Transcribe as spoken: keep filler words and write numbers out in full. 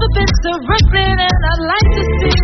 never been to Brooklyn and I'd like to see